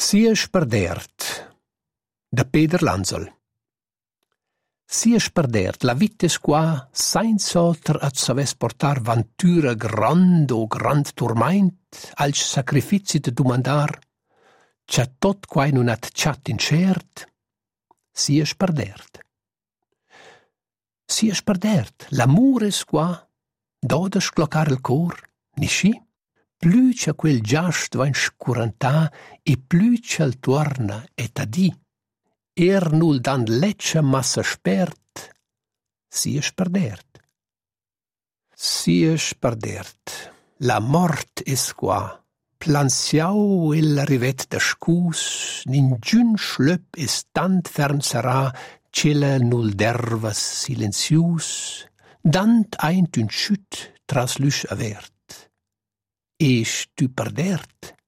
Sia sperdert, da Peter Lanzel. Sia sperdert, la vita qua, senza at saves portar ventura grand o grand turment, als sacrifici de domandar, c'ha tot quai non at chat incert, sia sperdert. Sia sperdert, l'amore qua, doda scloccar il cor, nisci? Plü c'è quel giast vain scurantà e plü c'el torna et a di. Nul dan leccia massa spert, sia sperdert. Sia sperdert. La mort es qua. Plansiau el rivet da scus, ningiun schlöp es tant fern sarà, cella nul dervas silenzius, dant eint un schütt tras lüsch avert. Esch tu perdert,